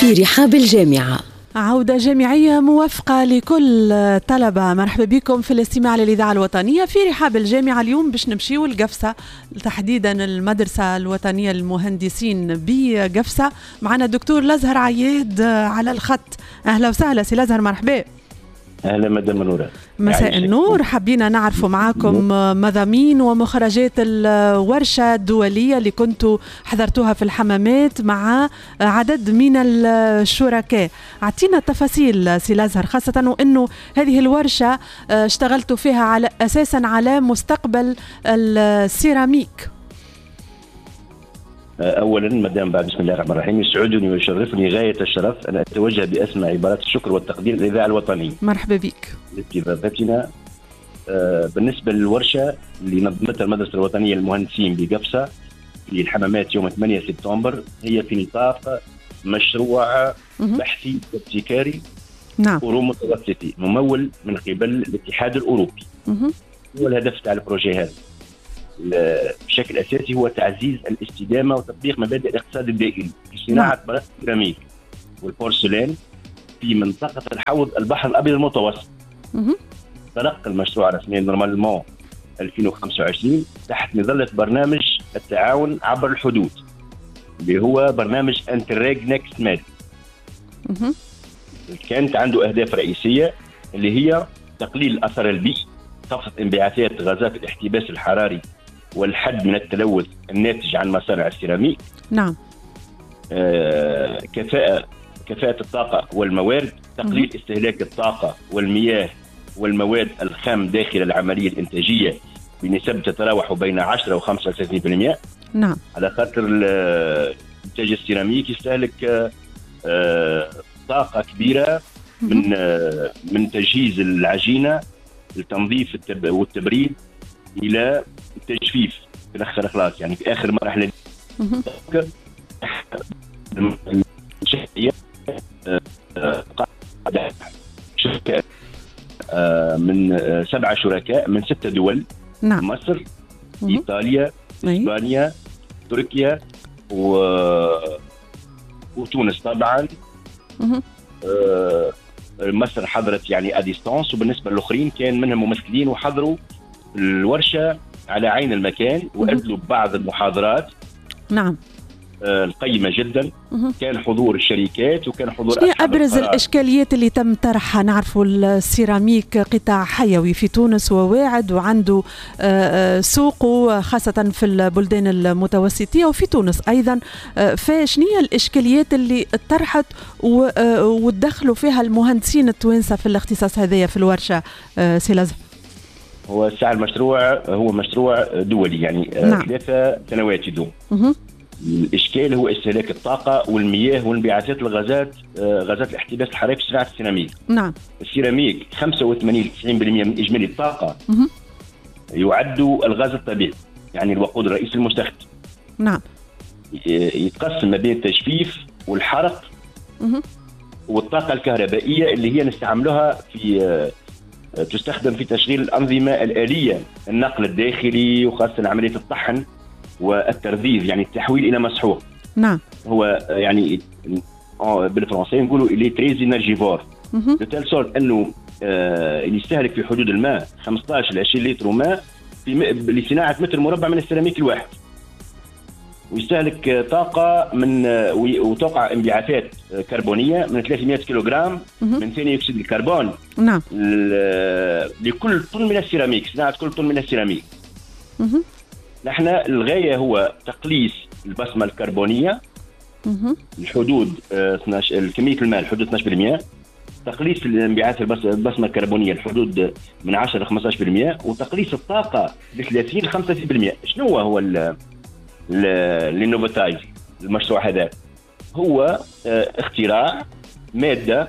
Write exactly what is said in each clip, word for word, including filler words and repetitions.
في رحاب الجامعة. عودة جامعية موفقة لكل الطلبة. مرحبا بكم في الاستماع للإذاعة الوطنية في رحاب الجامعة. اليوم باش نمشيو لقفصة، تحديدا المدرسة الوطنية للمهندسين بقفصة. معنا الدكتور الأزهر عياد على الخط. أهلا وسهلا سي الأزهر، مرحبا. أهلا مدام منورة. مساء النور. حبينا نعرفوا معاكم مضامين ومخرجات الورشة الدولية اللي كنتوا حضرتوها في الحمامات مع عدد من الشركاء. اعطينا التفاصيل سي الأزهر، خاصة وأنه هذه الورشة اشتغلتوا فيها على أساسا على مستقبل السيراميك. أولا مدام بعد بسم الله الرحمن الرحيم، يسعدني ويشرفني غاية الشرف أن أتوجه بأسمى عبارات الشكر والتقدير للإذاعة الوطنية. مرحبا بك. لاستضافتنا. بالنسبة للورشة اللي نظمتها المدرسة الوطنية للمهندسين بقفصة في الحمامات يوم ثمانية سبتمبر، هي في نطاق مشروع بحثي وابتكاري نعم علوم متوسطي ممول من قبل الاتحاد الأوروبي. هو الهدف تاع البروجي هذا بشكل اساسي هو تعزيز الاستدامه وتطبيق مبادئ الاقتصاد الدائري في صناعه براءة السيراميك والبورسلان في منطقه الحوض البحر الابيض المتوسط. تلقى المشروع رسميا نورمالمون ألفين وخمسة وعشرين تحت مظله برنامج التعاون عبر الحدود اللي هو برنامج انتريج نيكست ماد. كانت عنده اهداف رئيسيه اللي هي تقليل الاثر البيئي، خفض انبعاثات غازات الاحتباس الحراري والحد من التلوث الناتج عن مصانع السيراميك. نعم. آه كفاءة كفاءة الطاقة والموارد، تقليل مم. استهلاك الطاقة والمياه والمواد الخام داخل العملية الإنتاجية بنسب تتراوح بين عشرة وخمسة وثلاثين بالمئة. نعم. على خاطر إنتاج السيراميك يستهلك آه طاقة كبيرة مم. من آه من تجهيز العجينة، التنظيف والتبريد الى التجفيف في الاخر خلاص، يعني في اخر مرحله شركاء من سبعه شركاء من ستة دول. نعم. مصر، ايطاليا، اسبانيا، تركيا و... وتونس طبعا. مصر حضرت يعني اديستانس، وبالنسبه للاخرين كان منهم ممثلين وحضروا الورشه على عين المكان وادلوا بعض المحاضرات. نعم. آه القيمه جدا. مه. كان حضور الشركات وكان حضور شنو ابرز الاشكاليات اللي تم طرحها؟ نعرفوا السيراميك قطاع حيوي في تونس وواعد وعنده آه سوقه خاصه في البلدان المتوسطيه وفي تونس ايضا. آه فشنو هي الاشكاليات اللي طرحت ودخلوا فيها المهندسين التوانسه في الاختصاص هذايا في الورشه آه سي الأزهر؟ هو ساعة المشروع هو مشروع دولي، يعني نعم. ثلاثة سنوات يدوم. الإشكال هو استهلاك الطاقة والمياه وانبعاثات الغازات، غازات الاحتباس الحراري في صناعة السيراميك. نعم. السيراميك خمسة وثمانين إلى تسعين بالمئة من إجمالي الطاقة مه. يعد الغاز الطبيعي، يعني الوقود الرئيسي المستخدم. نعم. يتقسم ما بين التجفيف والحرق مه. والطاقة الكهربائية اللي هي نستعملها في تستخدم في تشغيل الأنظمة الآلية، النقل الداخلي وخاصة عملية الطحن والترذيذ، يعني التحويل إلى مسحوق. نعم. هو يعني بالفرنسية نقولوا إلي تريزي نرجيفور بتال سورت أنه آه يستهلك في حدود الماء خمسة عشر إلى عشرين لتر ماء في لصناعة متر مربع من السيراميك الواحد، ويستهلك طاقة من وتوقع انبعاثات كربونية من ثلاثمئة كيلوغرام من ثاني أكسيد الكربون. نعم. لكل طن من السيراميك، صناعة كل طن من السيراميك. نحن الغاية هو تقليص البصمة الكربونية الحدود اثناشر كمية الماء الحدود اثناشر بالمئة، تقليص الانبعاث البصمة الكربونية الحدود من عشرة إلى خمسة عشر بالمئة، وتقليص الطاقة ل ثلاثين إلى خمسة وثلاثين بالمئة. شنو هو هو للنوفوتايز المشروع هذا؟ هو اختراع مادة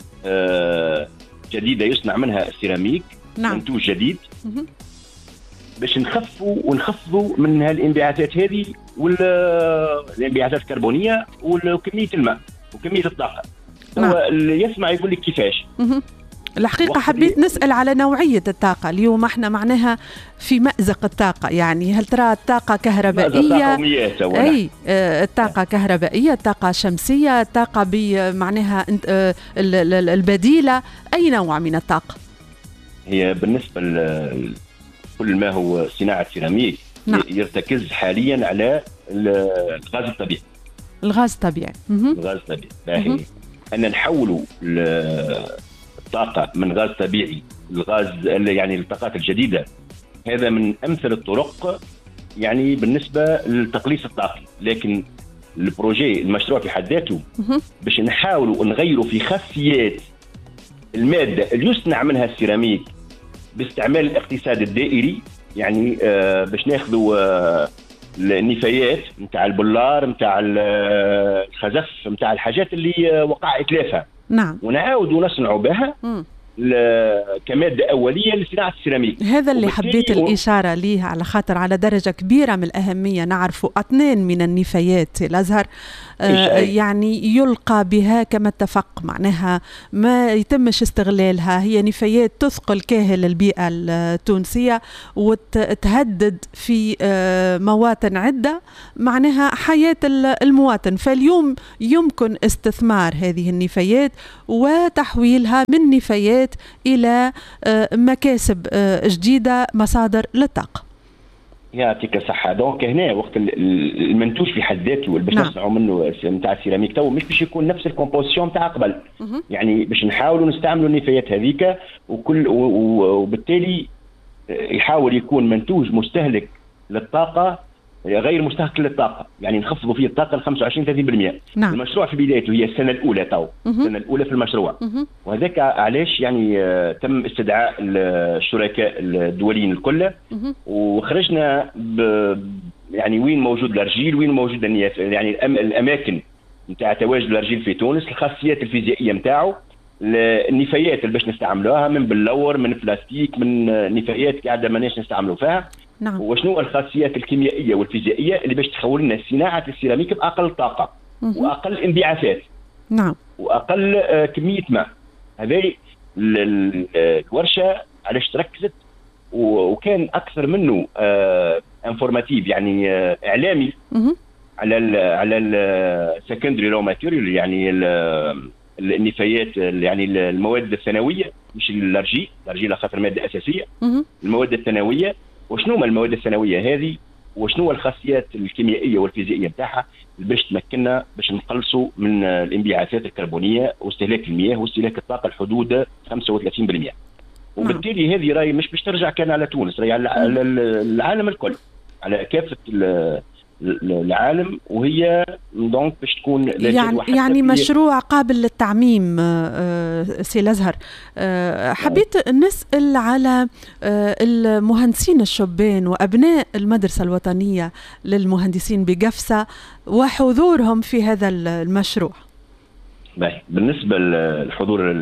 جديدة يصنع منها السيراميك. نعم. منتوج جديد باش نخفوا ونخفضوا من هالانبعاثات هذه والانبعاثات الكربونية وكمية الماء وكمية الطاقة. نعم. هو اللي يسمع يقول لك كيفاش. الحقيقة حبيت نسأل على نوعية الطاقة اليوم. احنا معناها في مأزق الطاقة، يعني هل ترى الطاقة كهربائية؟ أي الطاقة كهربائية، الطاقة شمسية، الطاقة بمعناها البديلة، أي نوع من الطاقة؟ هي بالنسبة لكل ما هو صناعة سيراميك نعم. يرتكز حاليا على الغاز الطبيعي. الغاز الطبيعي. الغاز الطبيعي باهي أن نحولوا الطاقة من غاز طبيعي للغاز يعني الطاقات الجديدة، هذا من أمثل الطرق يعني بالنسبة للتقليص الطاقي. لكن البروجي المشروع في حد ذاته باش نحاولوا نغيروا في خاصيات المادة اللي يصنع منها السيراميك باستعمال الاقتصاد الدائري، يعني آه باش ناخذوا آه النفايات نتاع البلار نتاع الخزف نتاع الحاجات اللي وقع اتلافها نعم ونعاودوا نصنعوا بها كماده اوليه لصناعه السيراميك. هذا اللي حبيت و... الاشاره ليه، على خاطر على درجه كبيره من الاهميه نعرفوا اثنين من النفايات الازهر آه يعني يلقى بها كما اتفق، معناها ما يتمش استغلالها، هي نفايات تثقل كاهل البيئه التونسيه وتهدد في آه مواطن عده معناها حياه المواطن. فاليوم يمكن استثمار هذه النفايات وتحويلها من نفايات إلى مكاسب جديدة، مصادر للطاقة. يعطيك الصحة. دونك هنا وقت المنتوج في حد ذاته اللي باش نعم. نصنعوا منه نتاع السيراميك تو مش باش يكون نفس الكومبوزيشن نتاع قبل، مه. يعني باش نحاولوا نستعملوا النفايات هذيك وكل وبالتالي يحاول يكون منتوج مستهلك للطاقة غير مستهلك للطاقه، يعني نخفضوا فيه الطاقه ل خمسة وعشرين ثلاثين بالمئة. نعم. المشروع في بدايته هي السنه الاولى تو السنه الاولى في المشروع، وهذاك علاش يعني تم استدعاء الشركاء الدوليين الكل وخرجنا ب يعني وين موجود الارجيل وين موجود يعني الاماكن نتاع تواجد الارجيل في تونس، الخاصيات الفيزيائيه نتاعو، النفايات اللي باش نستعملوها من بلور من بلاستيك من نفايات قاعده ماناش نستعملوا فيها. نعم. وشنو الخاصيات الكيميائيه والفيزيائيه اللي باش تخول لنا صناعه السيراميك باقل طاقه مه. واقل انبعاثات نعم واقل آه كميه ماء. هذه الورشه علاش تركزت وكان اكثر منه آه انفورماتيف يعني آه اعلامي مه. على ال على السكندري رو ماتيريال، يعني النفايات يعني المواد الثانويه مش الارجيل، الارجيل خاطر ماده اساسيه مه. المواد الثانويه وشنو هما المواد الثانويه هذه وشنو الخاصيات الكيميائيه والفيزيائيه نتاعها باش تمكننا باش نقلصوا من الانبعاثات الكربونيه واستهلاك المياه واستهلاك الطاقه الحدود خمسة وثلاثين بالمئة. وبالتالي هذه راي مش باش ترجع كان على تونس، راي على العالم الكل، على كافه العالم، وهي دونك باش تكون يعني يعني مشروع قابل للتعميم. سي الازهر حبيت نسال على المهندسين الشبان وابناء المدرسه الوطنيه للمهندسين بقفصه وحضورهم في هذا المشروع. باهي بالنسبه للحضور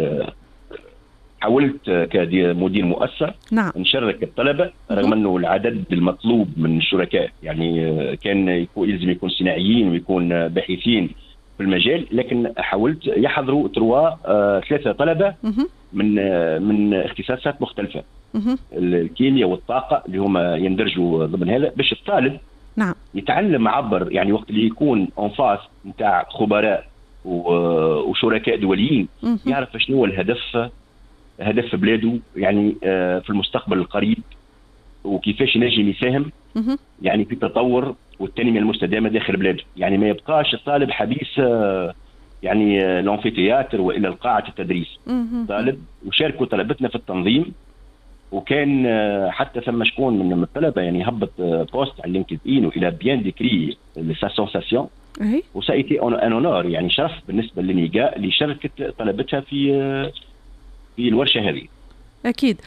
حاولت كمدير مؤسسه نعم. نشارك الطلبه رغم انه العدد المطلوب من الشركاء يعني كان يكون يلزم يكون صناعيين ويكون باحثين في المجال، لكن حاولت يحضروا تروا آه ثلاثه طلبه من آه من اختصاصات مختلفه، الكيمياء والطاقه اللي هما يندرجوا ضمن هذا، باش الطالب نعم يتعلم عبر يعني وقت اللي يكون اون فاس نتاع خبراء وشركاء دوليين يعرف شنو هو الهدف هدف بلاده يعني في المستقبل القريب وكيفاش ينجم يساهم يعني في التطور والتنميه المستدامه داخل بلاده. يعني ما يبقاش الطالب حبيس يعني لونفيتياتر والى قاعه التدريس. طالب وشاركوا طلبتنا في التنظيم، وكان حتى ثم شكون من الطلبه يعني هبط بوست على لينكد ان والى بيان ديكري سا سونساسيون وسايتي ان اونور، يعني شرف بالنسبه للنيجا اللي شاركت طلبتها في في الورشه هذه. اكيد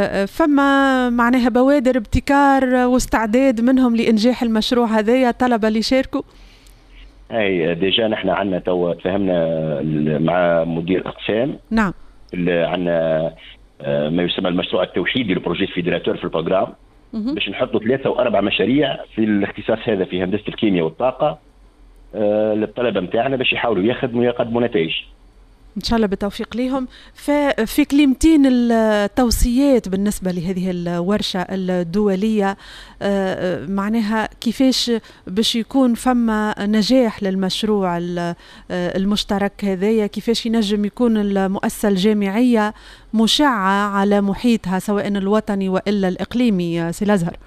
فما معناها بوادر ابتكار واستعداد منهم لانجاح المشروع هذايا الطلبه اللي شاركوا. اي ديجا نحن عندنا تو تفاهمنا مع مدير اقسام نعم عندنا ما يسمى المشروع التوحيدي لبروجي فيدراتور في البروجرام باش نحطوا ثلاثه واربع مشاريع في الاختصاص هذا في هندسه الكيمياء والطاقه للطلبه نتاعنا باش يحاولوا يخدموا ويقدموا نتائج. إن شاء الله بالتوفيق لهم. ففي كلمتين التوصيات بالنسبة لهذه الورشة الدولية، معناها كيفاش باش يكون فما نجاح للمشروع المشترك هذايا، كيفاش ينجم يكون المؤسسة الجامعية مشعة على محيطها سواء الوطني وإلا الإقليمي. سي الأزهر،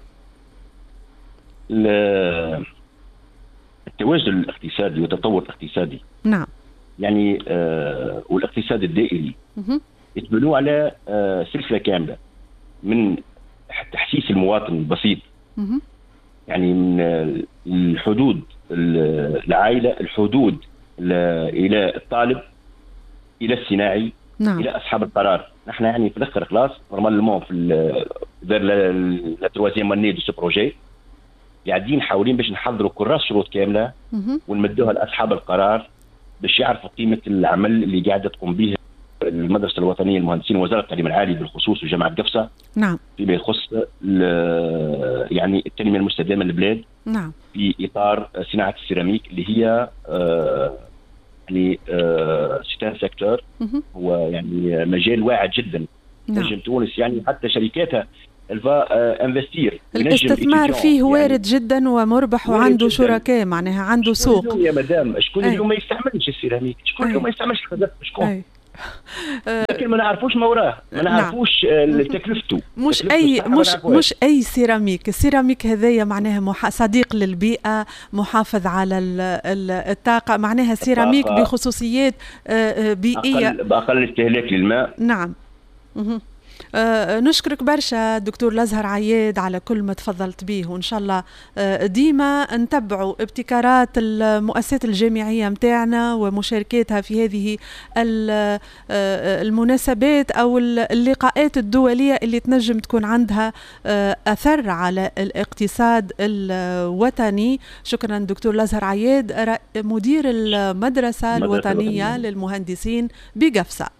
التوازن الاقتصادي والتطور الاقتصادي، نعم، يعني آه والاقتصاد الدائري يتبنوا على آه سلسله كامله من تحسيس المواطن البسيط، يعني من الحدود العائله، الحدود الى الطالب، الى الصناعي، نعم، الى اصحاب القرار. نحن يعني في الاخر خلاص نورمالمون في دار لا تروازيام اني دو سو بروجي قاعدين حاولين باش نحضروا كراس شروط كامله ونمدوها لاصحاب القرار باش يعرفوا قيمه العمل اللي قاعده تقوم به المدرسه الوطنيه للمهندسين ووزاره التعليم العالي بالخصوص وجامعه قفصه، نعم، فيما يخص يعني التنميه المستدامه للبلاد، نعم، في اطار صناعه السيراميك اللي هي آه يعني آه ستان سيكتور، هو يعني مجال واعد جدا. نعم. نجم تونس يعني حتى شركاتها الفا آه انفستير، الاستثمار فيه وارد يعني جدا ومربح وعنده شركاء، معناها عنده سوق. شكون اليوم يا مدام، شكون اليوم ما يستعملش السيراميك، شكون اليوم ما يستعملش الخزف، شكون؟ لكن ما نعرفوش ما وراه، ما نعرفوش تكلفته. مش اي مش مش اي سيراميك، السيراميك هذايا معناها صديق للبيئه، محافظ على الطاقه، معناها سيراميك بخصوصيات بيئيه، أقل باقل استهلاك للماء. نعم. آه نشكرك برشا دكتور الأزهر عياد على كل ما تفضلت به، وإن شاء الله آه ديما نتبعوا ابتكارات المؤسسات الجامعية متاعنا ومشاركاتها في هذه آه المناسبات أو اللقاءات الدولية اللي تنجم تكون عندها آه أثر على الاقتصاد الوطني. شكرا دكتور الأزهر عياد، مدير المدرسة الوطنية للمهندسين بقفصة.